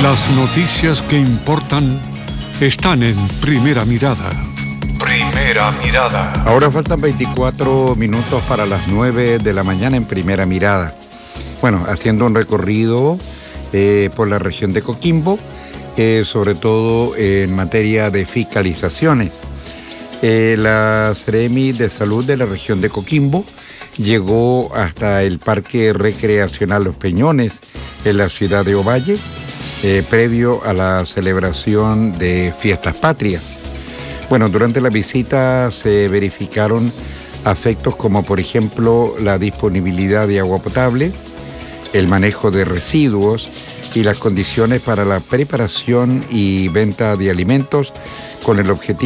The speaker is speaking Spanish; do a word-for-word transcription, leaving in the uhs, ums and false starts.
Las noticias que importan están en Primera Mirada. Primera Mirada. Ahora faltan veinticuatro minutos para las nueve de la mañana en Primera Mirada. Bueno, haciendo un recorrido eh, por la región de Coquimbo, eh, sobre todo eh, en materia de fiscalizaciones. Eh, la Seremi de Salud de la región de Coquimbo llegó hasta el Parque Recreacional Los Peñones en la ciudad de Ovalle, eh, previo a la celebración de Fiestas Patrias. Bueno, durante la visita se verificaron aspectos como, por ejemplo, la disponibilidad de agua potable, el manejo de residuos y las condiciones para la preparación y venta de alimentos con el objetivo